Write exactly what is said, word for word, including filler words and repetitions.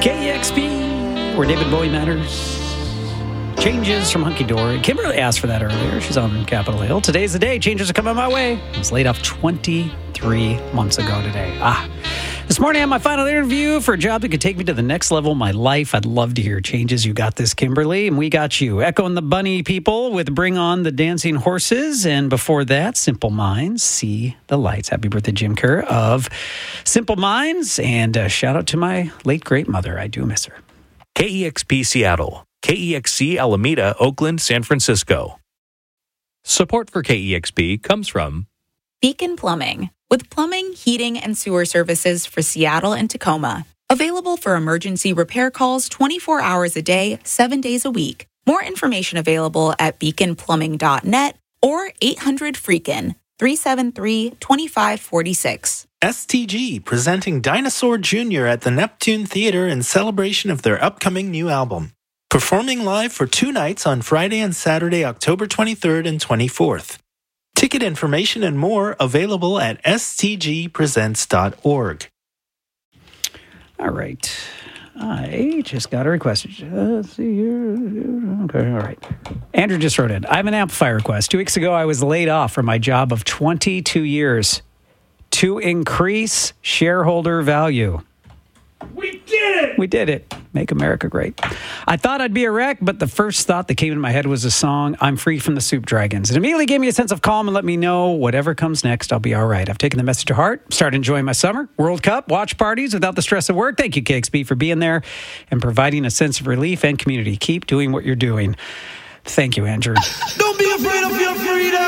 K E X P, where David Bowie matters. Changes from Hunky Dory. Kimberly asked for that earlier. She's on Capitol Hill. Today's the day. Changes are coming my way. I was laid off twenty-three months ago today. Ah. This morning I had my final interview for a job that could take me to the next level of my life. I'd love to hear changes. You got this, Kimberly, and we got you. Echo and the Bunny people with Bring On the Dancing Horses. And before that, Simple Minds, See the Lights. Happy birthday, Jim Kerr of Simple Minds. And a shout out to my late, great mother. I do miss her. K E X P Seattle, K E X C Alameda, Oakland, San Francisco. Support for K E X P comes from Beacon Plumbing, with plumbing, heating, and sewer services for Seattle and Tacoma. Available for emergency repair calls twenty-four hours a day, seven days a week. More information available at beacon plumbing dot net or eight hundred freakin, three seven three, two five four six. S T G presenting Dinosaur Junior at the Neptune Theater in celebration of their upcoming new album. Performing live for two nights on Friday and Saturday, October twenty-third and twenty-fourth. Ticket information and more available at s t g presents dot org. All right. I just got a request. Let's see here. Okay, all right. Andrew just wrote in. I have an amplifier request. Two weeks ago, I was laid off from my job of twenty-two years to increase shareholder value. We did it! We did it. Make America great. I thought I'd be a wreck, but the first thought that came into my head was a song, I'm Free from the Soup Dragons. It immediately gave me a sense of calm and let me know whatever comes next, I'll be all right. I've taken the message to heart, started enjoying my summer, World Cup, watch parties without the stress of work. Thank you, K X P, for being there and providing a sense of relief and community. Keep doing what you're doing. Thank you, Andrew. Don't be afraid of your freedom!